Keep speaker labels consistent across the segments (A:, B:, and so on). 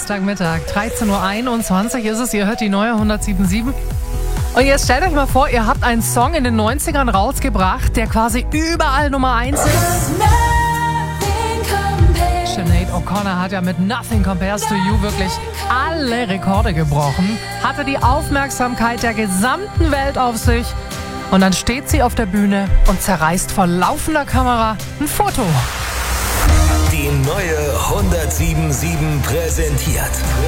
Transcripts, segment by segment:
A: Dienstagmittag, 13.21 Uhr ist es. Ihr hört die neue 107.7. Und jetzt stellt euch mal vor, ihr habt einen Song in den 90ern rausgebracht, der quasi überall Nummer 1 ist. Sinead O'Connor hat ja mit Nothing Compares to You wirklich alle Rekorde gebrochen, hatte die Aufmerksamkeit der gesamten Welt auf sich und dann steht sie auf der Bühne und zerreißt vor laufender Kamera ein Foto.
B: Die neue 107.7 präsentiert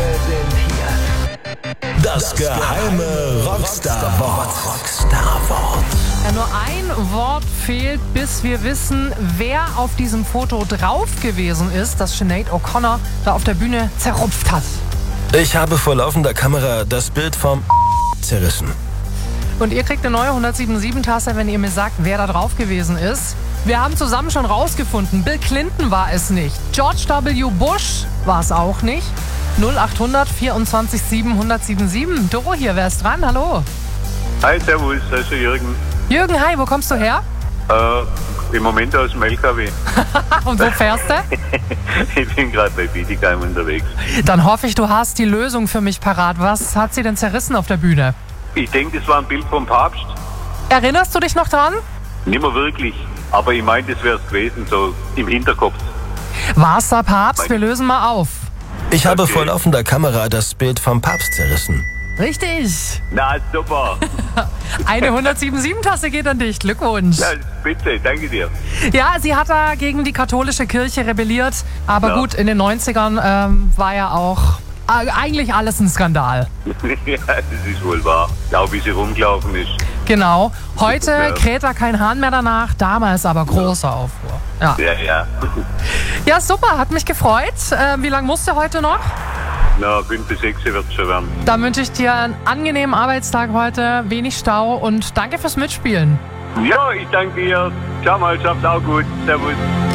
B: das geheime Rockstar-Wort.
A: Ja, nur ein Wort fehlt, bis wir wissen, wer auf diesem Foto drauf gewesen ist, das Sinead O'Connor da auf der Bühne zerrupft hat.
B: Ich habe vor laufender Kamera das Bild vom zerrissen.
A: Und ihr kriegt eine neue 107.7-Tasse, wenn ihr mir sagt, wer da drauf gewesen ist. Wir haben zusammen schon rausgefunden, Bill Clinton war es nicht. George W. Bush war es auch nicht. 0800 24 7 1077. Doro hier, wer ist dran? Hallo.
C: Hi, servus, das ist der Jürgen.
A: Jürgen, hi, wo kommst du her?
C: Im Moment aus dem LKW.
A: Und wo fährst du?
C: Ich bin gerade bei Bietigheim unterwegs.
A: Dann hoffe ich, du hast die Lösung für mich parat. Was hat sie denn zerrissen auf der Bühne?
C: Ich denke, das war ein Bild vom Papst.
A: Erinnerst du dich noch dran?
C: Nicht mehr wirklich, aber ich meine, das wäre es gewesen, so im Hinterkopf.
A: War's der Papst? Wir lösen mal auf.
B: Ich habe
C: Okay.
B: vor laufender Kamera das Bild vom Papst zerrissen.
A: Richtig.
C: Na, super.
A: Eine 107.7-Tasse geht an dich. Glückwunsch.
C: Ja, bitte, danke dir.
A: Ja, sie hat da gegen die katholische Kirche rebelliert. Aber
C: Ja.
A: gut, in den 90ern war ja auch eigentlich alles ein Skandal.
C: Ja, das ist wohl wahr. Auch wie sie rumgelaufen ist.
A: Genau. Heute
C: Ja.
A: kräht da kein Hahn mehr danach. Damals aber großer Aufruhr. Ja.
C: Ja.
A: Ja, super. Hat mich gefreut. Wie lange musst du heute noch?
C: Na, 5 bis 6 wird es schon werden.
A: Dann wünsche ich dir einen angenehmen Arbeitstag heute, wenig Stau und danke fürs Mitspielen.
C: Ja, ich danke dir. Ciao mal, schafft auch gut. Servus.